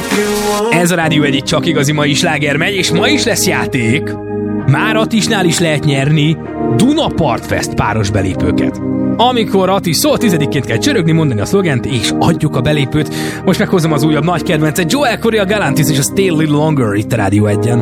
Ez a Rádió egyik csak igazi mai sláger megy, és ma is lesz játék. Már Atisnál is lehet nyerni Duna Partfest páros belépőket. Amikor Ati szól, 10-ként kell csörögni, mondani a szlogent, és adjuk a belépőt. Most meghozom az újabb nagy kedvencet, Joel Corey, a Galantis és a Stay a Little Longer itt a Rádió 1-en.